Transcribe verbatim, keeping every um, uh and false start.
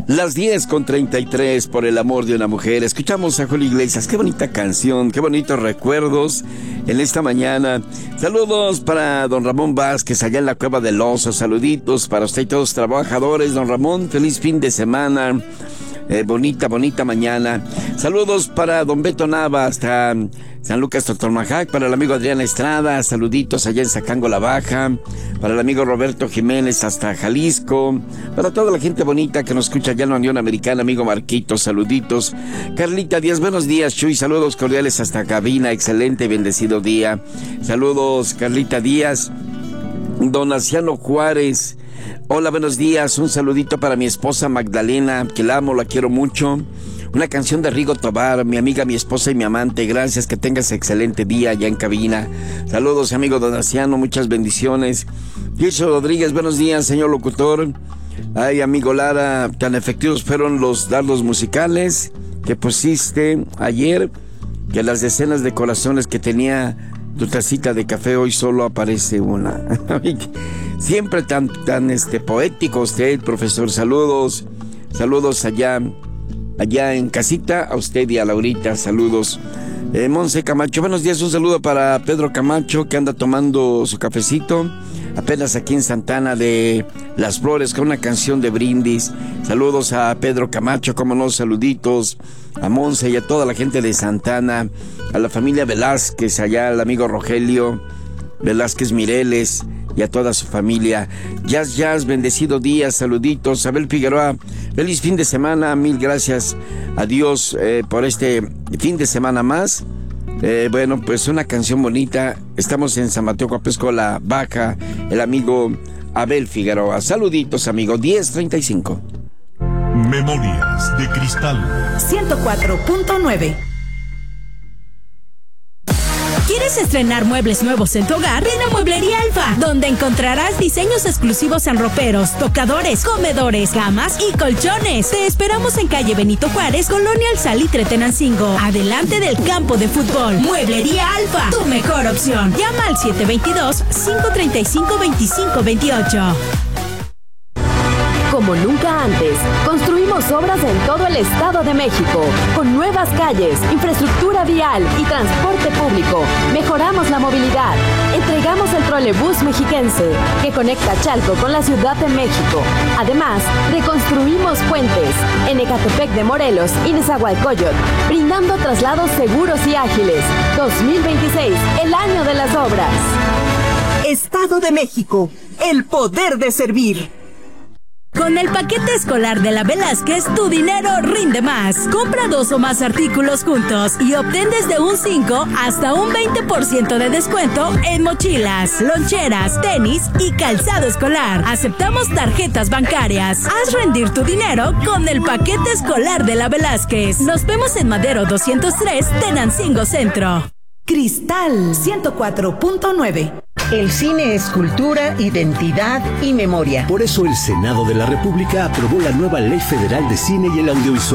Las diez con treinta y tres, por el amor de una mujer. Escuchamos a Julio Iglesias. Qué bonita canción, qué bonitos recuerdos en esta mañana. Saludos para don Ramón Vázquez, allá en la Cueva del Oso. Saluditos para usted y todos los trabajadores. Don Ramón, feliz fin de semana. Eh, bonita, bonita mañana. Saludos para don Beto Nava hasta San Lucas Totonacac, para el amigo Adrián Estrada, saluditos allá en Zacango la Baja, para el amigo Roberto Jiménez hasta Jalisco, para toda la gente bonita que nos escucha allá en la Unión Americana, amigo Marquito, saluditos. Carlita Díaz, buenos días, Chuy, saludos cordiales hasta cabina, excelente y bendecido día. Saludos, Carlita Díaz. Don Asiano Juárez, hola, buenos días, un saludito para mi esposa Magdalena, que la amo, la quiero mucho. Una canción de Rigo Tobar, mi amiga, mi esposa y mi amante. Gracias, que tengas excelente día allá en cabina. Saludos, amigo Don Asiano, muchas bendiciones. Tirso Rodríguez, buenos días, señor locutor. Ay, amigo Lara, tan efectivos fueron los dardos musicales que pusiste ayer, que las decenas de corazones que tenía tu tacita de café, hoy solo aparece una. Siempre tan, tan este, poético usted, profesor. Saludos, saludos allá, allá en casita, a usted y a Laurita, saludos. Eh, Monse Camacho, buenos días, un saludo para Pedro Camacho, que anda tomando su cafecito, apenas aquí en Santana de Las Flores, con una canción de brindis. Saludos a Pedro Camacho, como no, saluditos a Monse y a toda la gente de Santana, a la familia Velázquez, allá al amigo Rogelio Velázquez Mireles y a toda su familia. Jazz Jazz, bendecido día, saluditos. Abel Figueroa, feliz fin de semana, mil gracias a Dios eh, por este fin de semana más. Eh, bueno, pues una canción bonita. Estamos en San Mateo Coapesco la Baja, el amigo Abel Figueroa. Saluditos, amigo. diez treinta y cinco. Memorias de Cristal ciento cuatro punto nueve. ¿Quieres estrenar muebles nuevos en tu hogar? Ven a Mueblería Alfa, donde encontrarás diseños exclusivos en roperos, tocadores, comedores, camas y colchones. Te esperamos en calle Benito Juárez, Colonia El Salitre, Tenancingo, adelante del campo de fútbol. Mueblería Alfa, tu mejor opción. Llama al siete dos dos, cinco tres cinco, dos cinco dos ocho. Como nunca antes, construimos obras en todo el Estado de México, con nuevas calles, infraestructura vial y transporte público. Mejoramos la movilidad. Entregamos el trolebús mexiquense, que conecta Chalco con la Ciudad de México. Además, reconstruimos puentes en Ecatepec de Morelos y Nezahualcóyotl, brindando traslados seguros y ágiles. dos mil veintiséis, el año de las obras. Estado de México, el poder de servir. Con el paquete escolar de la Velázquez, tu dinero rinde más. Compra dos o más artículos juntos y obtén desde un cinco hasta un veinte por ciento de descuento en mochilas, loncheras, tenis y calzado escolar. Aceptamos tarjetas bancarias. Haz rendir tu dinero con el paquete escolar de la Velázquez. Nos vemos en Madero doscientos tres, Tenancingo Centro. Cristal ciento cuatro punto nueve. El cine es cultura, identidad y memoria. Por eso el Senado de la República aprobó la nueva Ley Federal de Cine y el Audiovisual.